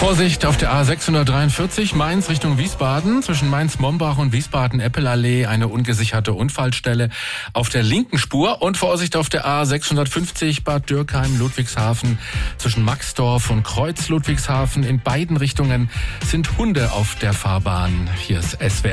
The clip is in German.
Vorsicht auf der A643 Mainz Richtung Wiesbaden. Zwischen Mainz-Mombach und Wiesbaden-Eppelallee eine ungesicherte Unfallstelle auf der linken Spur. Und Vorsicht auf der A650 Bad Dürkheim-Ludwigshafen. Zwischen Maxdorf und Kreuz-Ludwigshafen in beiden Richtungen sind Hunde auf der Fahrbahn. Hier ist SWR.